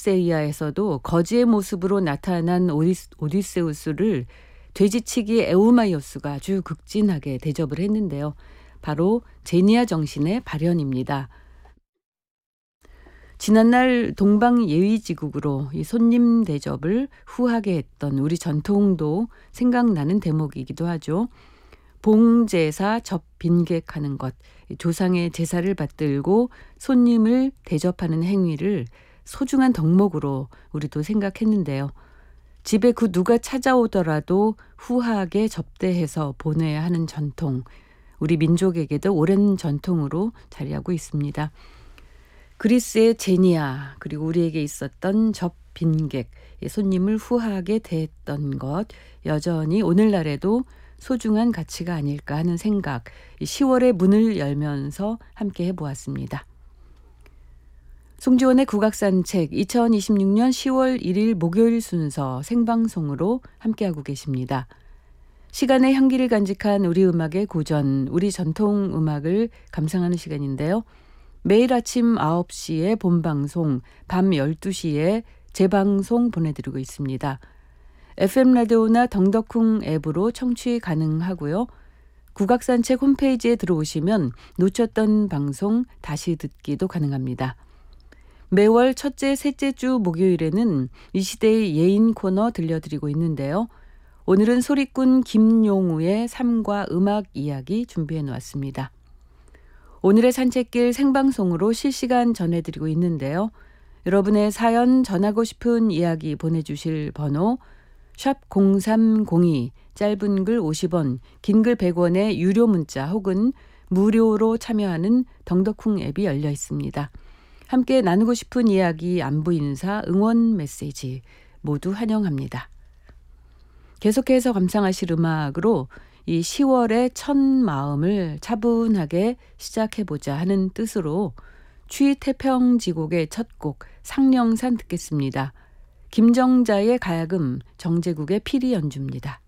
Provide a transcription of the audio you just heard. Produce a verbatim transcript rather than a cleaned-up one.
오디세이아에서도 거지의 모습으로 나타난 오디스, 오디세우스를 돼지치기 에우마이오스가 아주 극진하게 대접을 했는데요. 바로 제니아 정신의 발현입니다. 지난날 동방예의지국으로 이 손님 대접을 후하게 했던 우리 전통도 생각나는 대목이기도 하죠. 봉제사 접빈객하는 것, 조상의 제사를 받들고 손님을 대접하는 행위를 소중한 덕목으로 우리도 생각했는데요. 집에 그 누가 찾아오더라도 후하게 접대해서 보내야 하는 전통, 우리 민족에게도 오랜 전통으로 자리하고 있습니다. 그리스의 제니아, 그리고 우리에게 있었던 접빈객, 손님을 후하게 대했던 것, 여전히 오늘날에도 소중한 가치가 아닐까 하는 생각, 시월의 문을 열면서 함께 해보았습니다. 송지원의 국악산책 이천이십육 년 시월 일일 목요일 순서 생방송으로 함께하고 계십니다. 시간의 향기를 간직한 우리 음악의 고전, 우리 전통 음악을 감상하는 시간인데요. 매일 아침 아홉 시에 본방송, 밤 열두 시에 재방송 보내드리고 있습니다. 에프엠 라디오나 덩덕쿵 앱으로 청취 가능하고요. 국악산책 홈페이지에 들어오시면 놓쳤던 방송 다시 듣기도 가능합니다. 매월 첫째, 셋째 주 목요일에는 이 시대의 예인 코너 들려드리고 있는데요. 오늘은 소리꾼 김용우의 삶과 음악 이야기 준비해 놓았습니다. 오늘의 산책길 생방송으로 실시간 전해드리고 있는데요. 여러분의 사연 전하고 싶은 이야기 보내주실 번호 샵 공삼공이, 짧은 글 오십 원, 긴 글 백 원의 유료 문자 혹은 무료로 참여하는 덩덕쿵 앱이 열려 있습니다. 함께 나누고 싶은 이야기, 안부 인사, 응원 메시지 모두 환영합니다. 계속해서 감상하실 음악으로 이 시월의 첫 마음을 차분하게 시작해보자 하는 뜻으로 취태평지곡의 첫 곡 상령산 듣겠습니다. 김정자의 가야금, 정제국의 피리 연주입니다.